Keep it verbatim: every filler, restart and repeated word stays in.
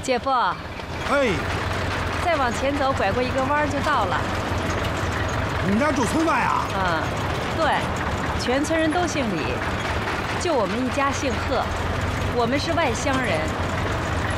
姐夫， 哎， 再往前走，拐过一个弯就到了。 你们家住村外啊？ 嗯，对，全村人都姓李，就我们一家姓贺，我们是外乡人。